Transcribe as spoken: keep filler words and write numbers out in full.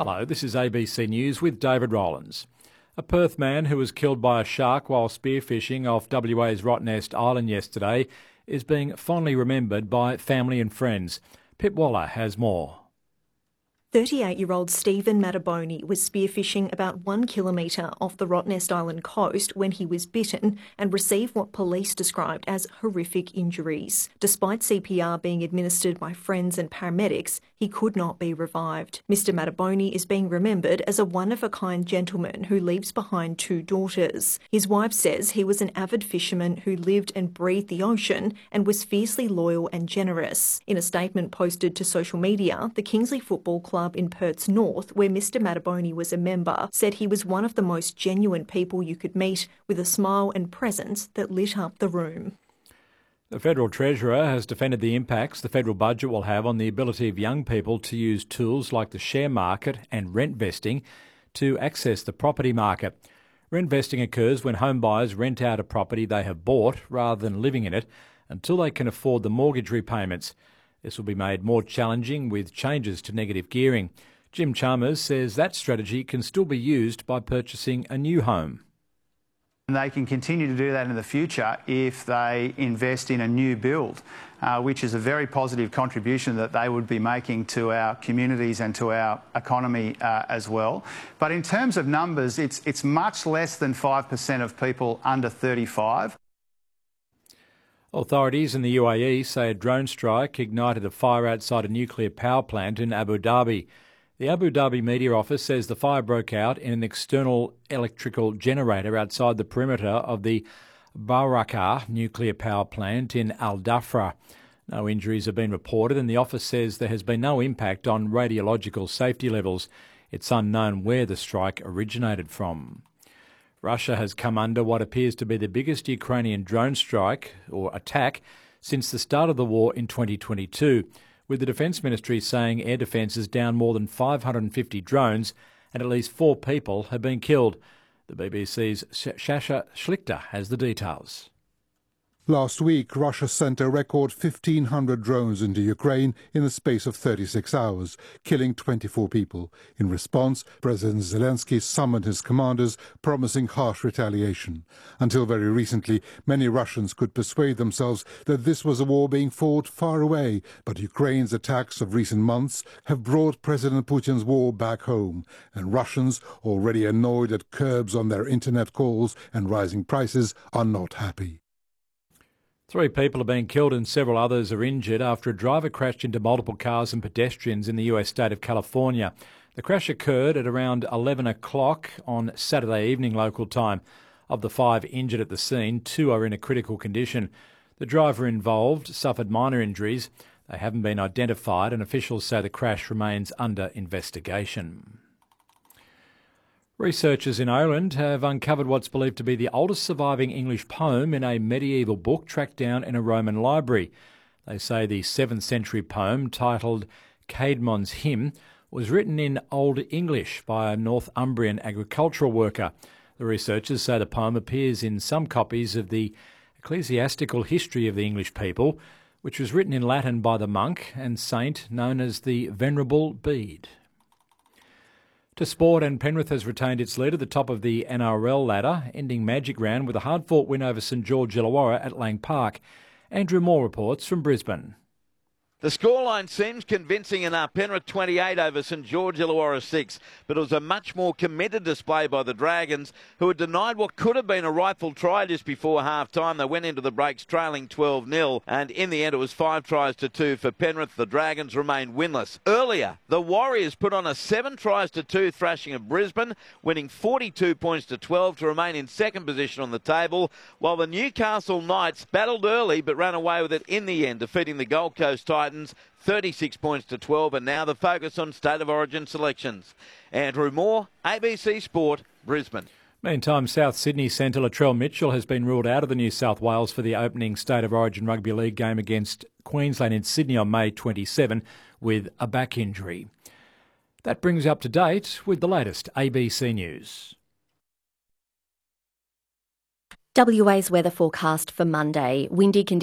Hello, this is A B C News with David Rowlands. A Perth man who was killed by a shark while spearfishing off W A's Rottnest Island yesterday is being fondly remembered by family and friends. Pip Waller has more. thirty-eight-year-old Stephen Mataboni was spearfishing about one kilometre off the Rottnest Island coast when he was bitten and received what police described as horrific injuries. Despite C P R being administered by friends and paramedics, he could not be revived. Mister Mataboni is being remembered as a one-of-a-kind gentleman who leaves behind two daughters. His wife says he was an avid fisherman who lived and breathed the ocean and was fiercely loyal and generous. In a statement posted to social media, the Kingsley Football Club in Perth's north, where Mister Mataboni was a member, said he was one of the most genuine people you could meet, with a smile and presence that lit up the room. The Federal Treasurer has defended the impacts the federal budget will have on the ability of young people to use tools like the share market and rent vesting to access the property market. Rent vesting occurs when home buyers rent out a property they have bought rather than living in it until they can afford the mortgage repayments. This will be made more challenging with changes to negative gearing. Jim Chalmers says that strategy can still be used by purchasing a new home. And they can continue to do that in the future if they invest in a new build, uh, which is a very positive contribution that they would be making to our communities and to our economy uh, as well. But in terms of numbers, it's, it's much less than five percent of people under thirty-five. Authorities in the U A E say a drone strike ignited a fire outside a nuclear power plant in Abu Dhabi. The Abu Dhabi media office says the fire broke out in an external electrical generator outside the perimeter of the Barakah nuclear power plant in Al Dhafra. No injuries have been reported, and the office says there has been no impact on radiological safety levels. It's unknown where the strike originated from. Russia has come under what appears to be the biggest Ukrainian drone strike or attack since the start of the war in twenty twenty-two, with the Defence Ministry saying air defence is down more than five hundred fifty drones and at least four people have been killed. The B B C's Sasha Schlichter has the details. Last week, Russia sent a record fifteen hundred drones into Ukraine in the space of thirty-six hours, killing twenty-four people. In response, President Zelensky summoned his commanders, promising harsh retaliation. Until very recently, many Russians could persuade themselves that this was a war being fought far away, but Ukraine's attacks of recent months have brought President Putin's war back home, and Russians, already annoyed at curbs on their internet calls and rising prices, are not happy. Three people have been killed and several others are injured after a driver crashed into multiple cars and pedestrians in the U S state of California. The crash occurred at around eleven o'clock on Saturday evening local time. Of the five injured at the scene, two are in a critical condition. The driver involved suffered minor injuries. They haven't been identified, and officials say the crash remains under investigation. Researchers in Ireland have uncovered what's believed to be the oldest surviving English poem in a medieval book tracked down in a Roman library. They say the seventh century poem, titled Caedmon's Hymn, was written in Old English by a Northumbrian agricultural worker. The researchers say the poem appears in some copies of the Ecclesiastical History of the English People, which was written in Latin by the monk and saint known as the Venerable Bede. To sport, and Penrith has retained its lead at the top of the N R L ladder, ending Magic Round with a hard-fought win over St George Illawarra at Lang Park. Andrew Moore reports from Brisbane. The scoreline seems convincing enough. Penrith twenty-eight over St George Illawarra six, but it was a much more committed display by the Dragons, who had denied what could have been a rightful try just before half-time. They went into the breaks trailing twelve nil, and in the end it was five tries to two for Penrith. The Dragons remained winless. Earlier, the Warriors put on a seven tries to two thrashing of Brisbane, winning forty-two points to twelve to remain in second position on the table, while the Newcastle Knights battled early but ran away with it in the end, defeating the Gold Coast Titans thirty-six points to twelve, and now the focus on State of Origin selections. Andrew Moore, A B C Sport, Brisbane. Meantime, South Sydney centre Latrell Mitchell has been ruled out of the New South Wales for the opening State of Origin Rugby League game against Queensland in Sydney on May twenty-seventh with a back injury. That brings you up to date with the latest A B C News. W A's weather forecast for Monday. Windy conditions.